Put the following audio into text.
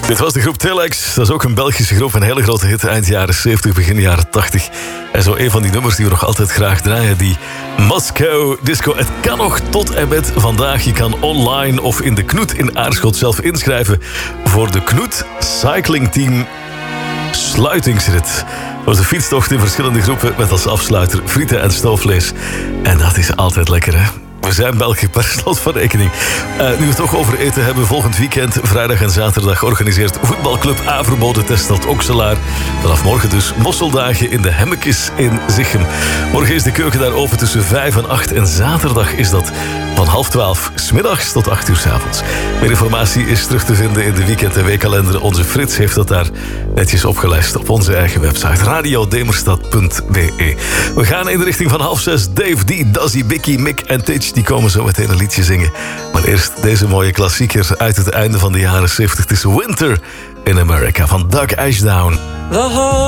Dit was de groep Telex. Dat is ook een Belgische groep, een hele grote hit eind jaren 70, begin jaren 80. En zo een van die nummers die we nog altijd graag draaien, die Moscow Disco. Het kan nog tot en met vandaag. Je kan online of in de Knoet in Aarschot zelf inschrijven voor de Knoet Cycling Team sluitingsrit. Dat was een fietstocht in verschillende groepen met als afsluiter frieten en stoofvlees. En dat is altijd lekker, hè? We zijn België per slot van rekening. Nu we het toch over eten hebben, volgend weekend, vrijdag en zaterdag, organiseert voetbalclub Averboden Testelt Okselaar. Vanaf morgen dus mosseldagen in de Hemmekes in Zichem. Morgen is de keuken daar open tussen 5 en 8 en zaterdag is dat van 11:30 's middags tot 8 uur 's avonds. Meer informatie is terug te vinden in de weekend- en weekkalender. Onze Frits heeft dat daar netjes opgelijst op onze eigen website radiodemerstad.be. We gaan in de richting van 5:30. Dave D, Dazzy, Bicky, Mick en Titch die komen zo meteen een liedje zingen. Maar eerst deze mooie klassieker uit het einde van de jaren 70. Het is Winter in America van Doug Ashdown.